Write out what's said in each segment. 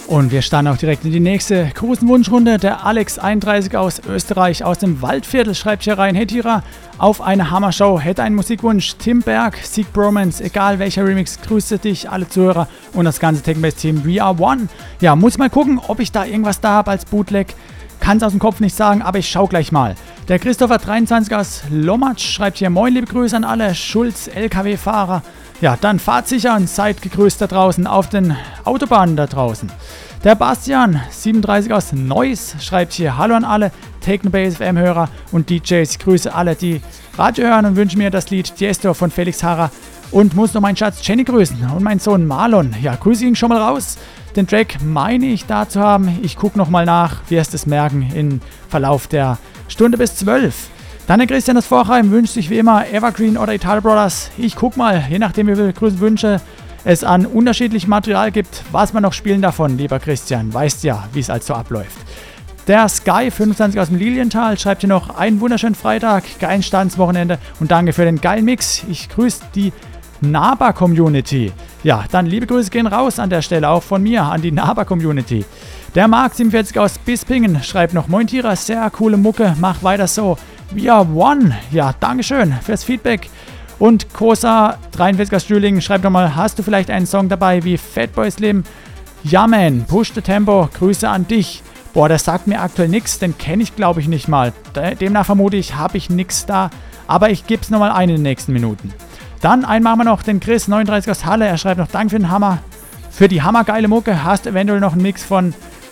Und wir starten auch direkt in die nächste Grußenwunschrunde. Der Alex31 aus Österreich, aus dem Waldviertel, schreibt hier rein: Hey Tira, auf eine Hammershow, hätte einen Musikwunsch. Tim Berg, Sieg Bromance, egal welcher Remix, grüße dich, alle Zuhörer und das ganze Techno-Bass-Team. We are one. Ja, muss mal gucken, ob ich da irgendwas da habe als Bootleg. Kann es aus dem Kopf nicht sagen, aber ich schau gleich mal. Der Christopher23 aus Lommatsch schreibt hier: Moin, liebe Grüße an alle Schulz LKW-Fahrer. Ja, dann fahrt sicher und seid gegrüßt da draußen auf den Autobahnen da draußen. Der Bastian37 aus Neuss schreibt hier: Hallo an alle Techno-Bass FM-Hörer und DJs. Ich grüße alle, die Radio hören und wünsche mir das Lied Tiesto von Felix Harrer und muss noch meinen Schatz Jenny grüßen und meinen Sohn Marlon. Ja, grüße ihn schon mal raus. Den Track meine ich da zu haben. Ich gucke nochmal nach, wirst es merken im Verlauf der Stunde bis 12. Dann der Christian aus Vorheim wünscht sich wie immer Evergreen oder Italo Brothers. Ich guck mal, je nachdem wie viele Grüßwünsche es an unterschiedlichem Material gibt, was man noch spielen davon, lieber Christian. Weißt ja, wie es also abläuft. Der Sky25 aus dem Lilienthal schreibt hier noch: einen wunderschönen Freitag, geilen Standswochenende und danke für den geilen Mix. Ich grüße die Naba-Community. Ja, dann liebe Grüße gehen raus an der Stelle, auch von mir an die Naba-Community. Der Mark47 aus Bispingen schreibt noch: Moin Tira, sehr coole Mucke, mach weiter so. We are one. Ja, dankeschön fürs Feedback. Und Kosa43 aus Stühlingen schreibt nochmal: Hast du vielleicht einen Song dabei wie Fatboys Leben? Ja, man, Push the Tempo, Grüße an dich. Boah, das sagt mir aktuell nichts, den kenne ich glaube ich nicht mal. Demnach vermute ich, habe ich nichts da, aber ich gebe es nochmal ein in den nächsten Minuten. Dann einmal haben wir noch den Chris39 aus Halle, er schreibt noch: Danke für den Hammer, für die hammergeile Mucke, hast eventuell noch einen Mix von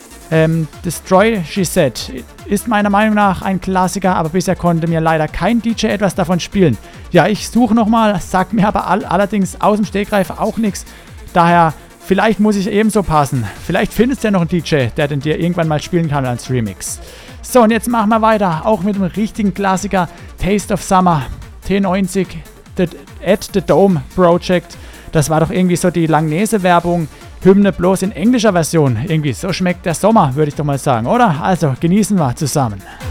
Destroy She Said. Ist meiner Meinung nach ein Klassiker, aber bisher konnte mir leider kein DJ etwas davon spielen. Ja, ich suche nochmal, sagt mir aber allerdings aus dem Stegreif auch nichts. Daher, vielleicht muss ich ebenso passen. Vielleicht findest du ja noch einen DJ, der den dir irgendwann mal spielen kann als Remix. So, und jetzt machen wir weiter, auch mit dem richtigen Klassiker Taste of Summer, T90, at the Dome Project. Das war doch irgendwie so die Langnese-Werbung. Hymne bloß in englischer Version. Irgendwie so schmeckt der Sommer, würde ich doch mal sagen, oder? Also genießen wir zusammen.